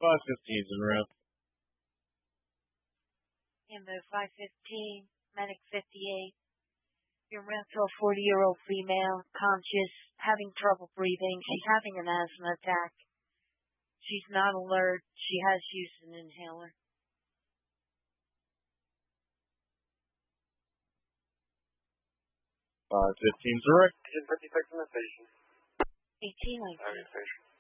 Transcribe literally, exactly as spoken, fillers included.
five fifteen's in route. Ambo five fifteen, Medic fifty-eight. You're route to a forty-year-old female, conscious, having trouble breathing. She's having an asthma attack. She's not alert. She has used an inhaler. five fifteen's direct. fifty-six in the station. eighteen nineteen. Station.